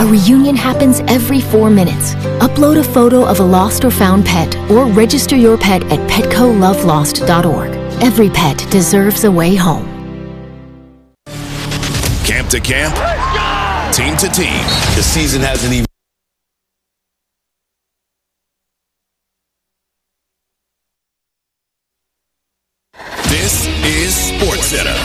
A reunion happens every 4 minutes. Upload a photo of a lost or found pet or register your pet at petcolovelost.org. Every pet deserves a way home. Camp to camp, team to team. The season hasn't even. This is SportsCenter.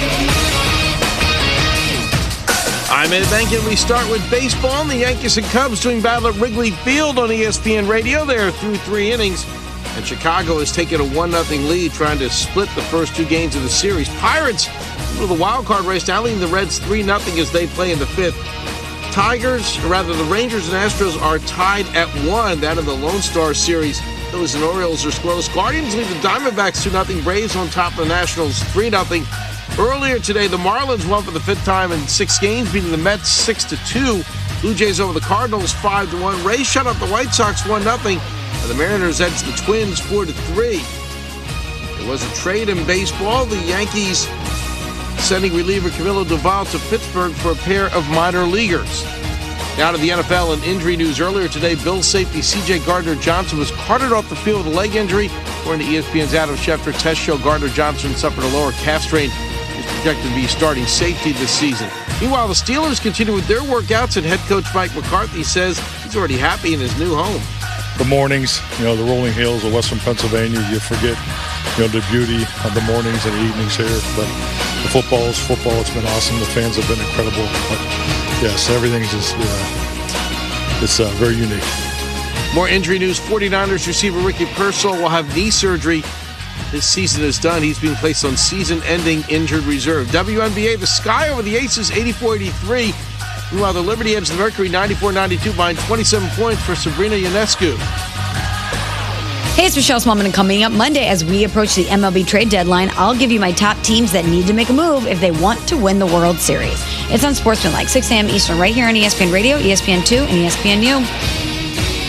I'm Ed Benkin. We start with baseball. The Yankees and Cubs doing battle at Wrigley Field on ESPN Radio. They're through 3 innings, and Chicago has taken a 1-0 lead, trying to split the first 2 games of the series. Pirates into the wild card race, now leading the Reds 3-0 as they play in the 5th. The Rangers and Astros are tied at 1. That in the Lone Star Series. Phillies and Orioles are scoreless. Guardians lead the Diamondbacks 2-0. Braves on top of the Nationals 3-0. Earlier today, the Marlins won for the 5th time in 6 games, beating the Mets 6-2. Blue Jays over the Cardinals 5-1. Rays shut out the White Sox 1-0. And the Mariners edged the Twins 4-3. There was a trade in baseball. The Yankees sending reliever Camilo Doval to Pittsburgh for a pair of minor leaguers. Now to the NFL and injury news. Earlier today, Bills safety C.J. Gardner-Johnson was carted off the field with a leg injury. According to ESPN's Adam Schefter, tests show Gardner-Johnson suffered a lower calf strain. He's projected to be starting safety this season. Meanwhile, the Steelers continue with their workouts, and head coach Mike McCarthy says he's already happy in his new home. The mornings, the rolling hills of western Pennsylvania, you forget, the beauty of the mornings and the evenings here. But the football is football. It's been awesome. The fans have been incredible. But yes, everything's just, it's very unique. More injury news. 49ers receiver Ricky Pearsall will have knee surgery. His season is done. He's being placed on season-ending injured reserve. WNBA, the Sky over the Aces, 84-83. Meanwhile, the Liberty edged the Mercury 94-92, behind 27 points for Sabrina Ionescu. Hey, it's Michelle Smallman, and coming up Monday as we approach the MLB trade deadline, I'll give you my top teams that need to make a move if they want to win the World Series. It's on Sportsmanlike, 6 a.m. Eastern, right here on ESPN Radio, ESPN2, and ESPNU.